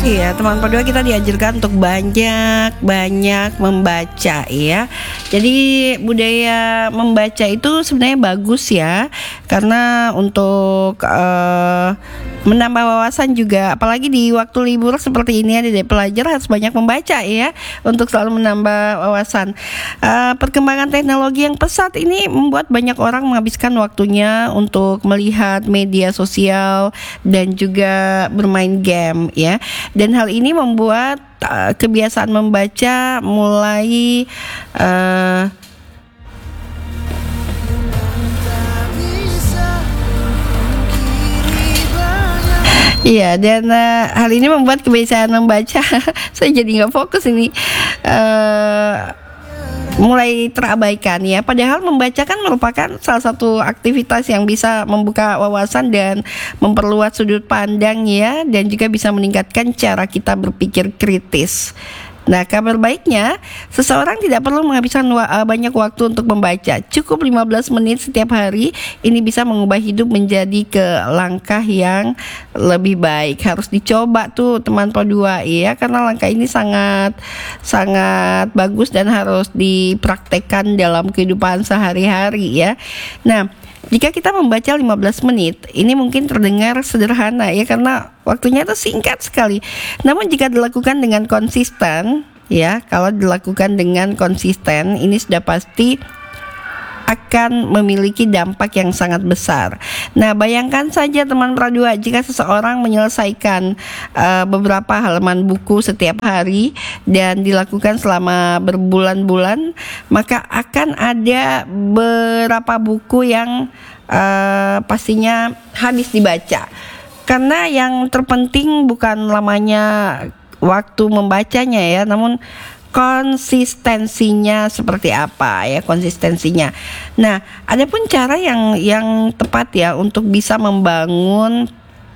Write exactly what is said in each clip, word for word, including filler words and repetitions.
Iya, teman kedua kita diajarkan untuk banyak-banyak membaca ya. Jadi budaya membaca itu sebenarnya bagus ya, karena untuk uh, menambah wawasan juga, apalagi di waktu libur seperti ini ya, Dedek pelajar harus banyak membaca ya, untuk selalu menambah wawasan. Uh, perkembangan teknologi yang pesat ini membuat banyak orang menghabiskan waktunya untuk melihat media sosial dan juga bermain game ya. Dan hal ini membuat uh, kebiasaan membaca mulai uh, Iya, dan uh, hal ini membuat kebiasaan membaca saya jadi nggak fokus ini uh, mulai terabaikan ya. Padahal membaca kan merupakan salah satu aktivitas yang bisa membuka wawasan dan memperluas sudut pandang ya, dan juga bisa meningkatkan cara kita berpikir kritis. Nah, kabar baiknya, seseorang tidak perlu menghabiskan wa- banyak waktu untuk membaca. Cukup lima belas menit setiap hari. Ini bisa mengubah hidup menjadi ke langkah yang lebih baik. Harus dicoba tuh teman Podua ya, karena langkah ini sangat sangat bagus dan harus dipraktekkan dalam kehidupan sehari-hari ya. Nah, jika kita membaca lima belas menit, ini mungkin terdengar sederhana ya, karena waktunya itu singkat sekali. Namun jika dilakukan dengan konsisten ya, kalau dilakukan dengan konsisten, ini sudah pasti akan memiliki dampak yang sangat besar. Nah, bayangkan saja teman Pradua, jika seseorang menyelesaikan uh, beberapa halaman buku setiap hari dan dilakukan selama berbulan-bulan, maka akan ada beberapa buku yang uh, pastinya habis dibaca. Karena yang terpenting bukan lamanya waktu membacanya ya, namun konsistensinya seperti apa ya, konsistensinya. Nah, ada pun cara yang yang tepat ya untuk bisa membangun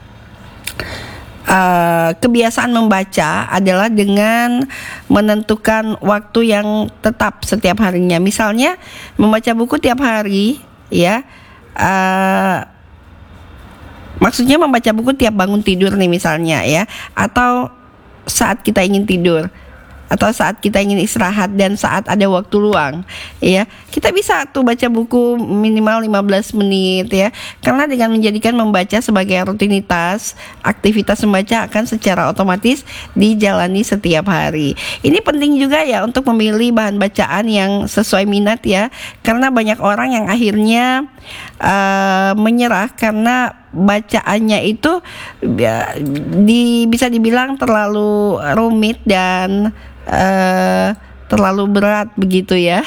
uh, kebiasaan membaca adalah dengan menentukan waktu yang tetap setiap harinya. Misalnya membaca buku tiap hari ya. Uh, maksudnya membaca buku tiap bangun tidur nih misalnya ya, atau saat kita ingin tidur, atau saat kita ingin istirahat dan saat ada waktu luang ya. Kita bisa tuh baca buku minimal lima belas menit ya. Karena dengan menjadikan membaca sebagai rutinitas, aktivitas membaca akan secara otomatis dijalani setiap hari. Ini penting juga ya untuk memilih bahan bacaan yang sesuai minat ya. Karena banyak orang yang akhirnya uh, menyerah karena bacaannya itu ya, di, bisa dibilang terlalu rumit dan uh, terlalu berat begitu ya.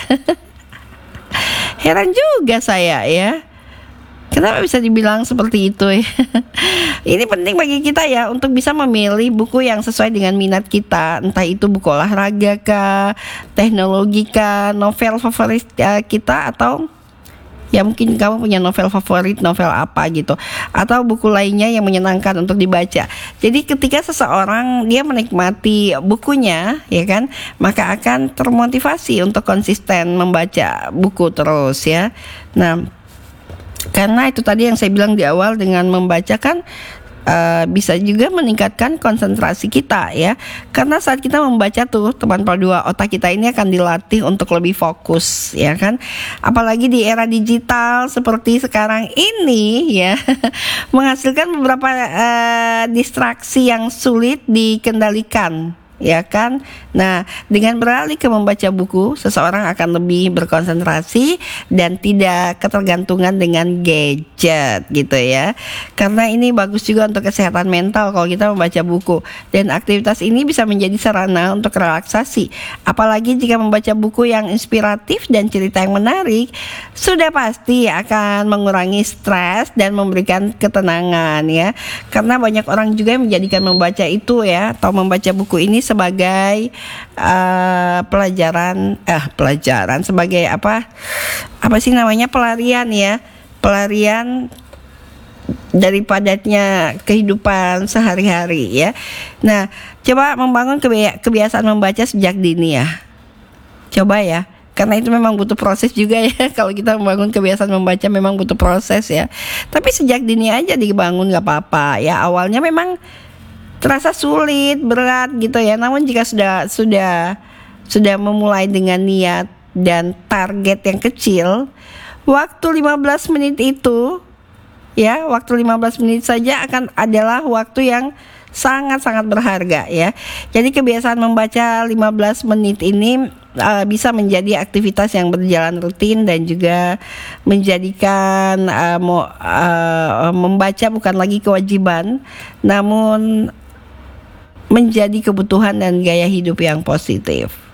Heran juga saya ya, kenapa bisa dibilang seperti itu ya. Ini penting bagi kita ya untuk bisa memilih buku yang sesuai dengan minat kita, entah itu buku olahraga kah, teknologi kah, novel favorit uh, kita, atau ya mungkin kamu punya novel favorit, novel apa gitu, atau buku lainnya yang menyenangkan untuk dibaca. Jadi ketika seseorang dia menikmati bukunya ya kan, maka akan termotivasi untuk konsisten membaca buku terus ya. Nah, karena itu tadi yang saya bilang di awal, dengan membaca kan Uh, bisa juga meningkatkan konsentrasi kita ya. Karena saat kita membaca tuh teman Pradua, otak kita ini akan dilatih untuk lebih fokus ya kan. Apalagi di era digital seperti sekarang ini ya, menghasilkan beberapa uh, distraksi yang sulit dikendalikan ya kan. Nah, dengan beralih ke membaca buku, seseorang akan lebih berkonsentrasi dan tidak ketergantungan dengan gadget gitu ya. Karena ini bagus juga untuk kesehatan mental kalau kita membaca buku, dan aktivitas ini bisa menjadi sarana untuk relaksasi. Apalagi jika membaca buku yang inspiratif dan cerita yang menarik, sudah pasti akan mengurangi stres dan memberikan ketenangan ya. Karena banyak orang juga yang menjadikan membaca itu ya, atau membaca buku ini sebagai uh, pelajaran eh pelajaran sebagai apa apa sih namanya pelarian ya, pelarian dari padatnya kehidupan sehari-hari ya. Nah, coba membangun kebi- kebiasaan membaca sejak dini ya. Coba ya, karena itu memang butuh proses juga ya. Kalau kita membangun kebiasaan membaca memang butuh proses ya. Tapi sejak dini aja dibangun, gak apa-apa ya. Awalnya memang terasa sulit, berat gitu ya. Namun jika sudah sudah sudah memulai dengan niat dan target yang kecil, waktu lima belas menit itu ya, waktu lima belas menit saja akan adalah waktu yang sangat-sangat berharga ya. Jadi kebiasaan membaca lima belas menit ini uh, bisa menjadi aktivitas yang berjalan rutin dan juga menjadikan uh, mo, uh, membaca bukan lagi kewajiban, namun menjadi kebutuhan dan gaya hidup yang positif.